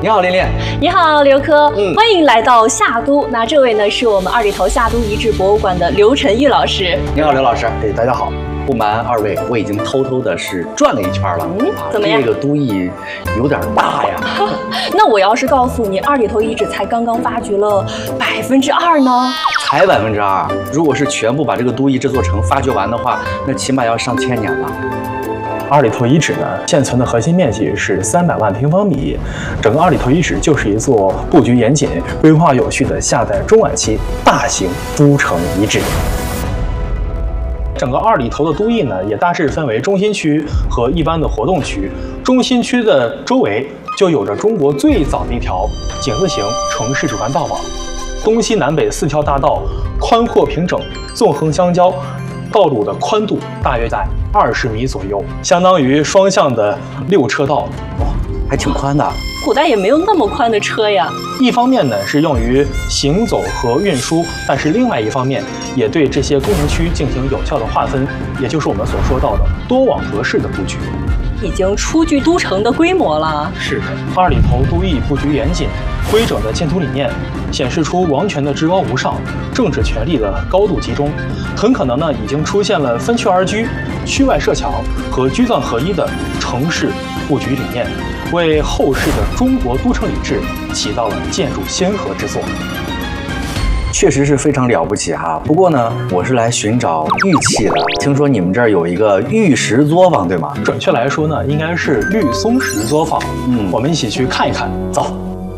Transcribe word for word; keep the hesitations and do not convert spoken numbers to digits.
你好，琳琳。 你好，刘科。 嗯， 欢迎来到夏都。那这位呢，是我们二里头夏都遗址博物馆的刘晨玉老师。 你好，刘老师。 哎，大家好。 不瞒二位，我已经偷偷的是转了一圈了。 嗯，怎么样？ 这个都邑有点大呀。 那我要是告诉你，二里头遗址才刚刚发掘了百分之二呢？ 才百分之二。如果是全部把这个都邑这座城发掘完的话，那起码要上千年了。 二里头遗址呢，现存的核心面积是三百万平方米，整个二里头遗址就是一座布局严谨、规划有序的夏代中晚期大型都城遗址。整个二里头的都邑呢，也大致分为中心区和一般的活动区。中心区的周围就有着中国最早的一条井字形城市主干道网，东西南北四条大道宽阔平整，纵横相交，道路的宽度大约在二十米左右，相当于双向的六车道。 哇，还挺宽的。 古代也没有那么宽的车呀。 一方面呢是用于行走和运输，但是另外一方面也对这些工程区进行有效的划分，也就是我们所说到的多网格式的布局。 已经初具都城的规模了。 是的，二里头都邑布局严谨、规整的建图理念，显示出王权的至高无上，政治权力的高度集中。很可能呢，已经出现了分区而居、区外设墙和居藏合一的城市布局理念，为后世的中国都城礼制起到了建筑先河之作。 确实是非常了不起哈。不过呢，我是来寻找玉器的。听说你们这儿有一个玉石作坊，对吗？ 准确来说呢，应该是绿松石作坊。嗯，我们一起去看一看，走。